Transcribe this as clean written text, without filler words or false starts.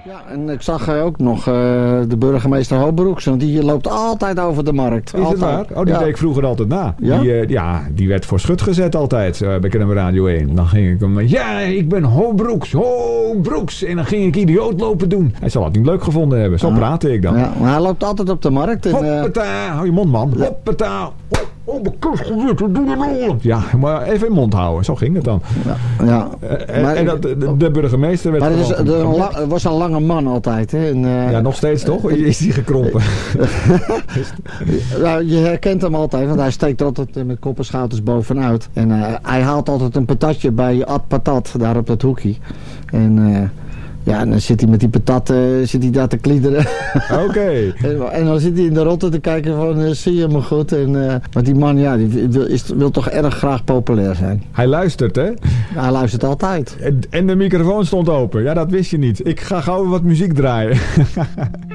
Ja, en ik zag ook nog de burgemeester Hobroeks. Want die loopt altijd over de markt. Is het waar? Oh, die deed ik vroeger altijd na. Ja? Die werd voor schut gezet altijd bij KNM Radio 1. Dan ging ik hem... Ja, ik ben Hobroeks. En dan ging ik idioot lopen doen. Hij zal het niet leuk gevonden hebben. Zo praatte ik dan. Ja, maar hij loopt altijd op de markt. En, hoppata, hou je mond, man. Hoppata. Oh, mijn kust gebeurt, doe je nou? Ja, maar even in mond houden. Zo ging het dan. Ja. De burgemeester werd... Maar het was een lange man altijd. Hè? En, ja, nog steeds toch? Is die gekrompen? Je herkent hem altijd, want hij steekt altijd met kop en schouders bovenuit. En hij haalt altijd een patatje bij Ad Patat, daar op dat hoekje. En... ja, en dan zit hij met die patat daar te kliederen. Oké. En dan zit hij in de rotte te kijken van, zie je me goed? Want die man, ja, die wil toch erg graag populair zijn. Hij luistert, hè? Ja, hij luistert altijd. En de microfoon stond open. Ja, dat wist je niet. Ik ga gauw wat muziek draaien.